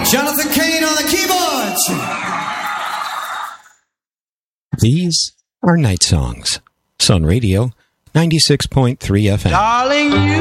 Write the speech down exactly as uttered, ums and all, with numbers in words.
Jonathan Kane on the keyboards. These are Night Songs. Sun Radio, ninety-six point three F M. Darling, you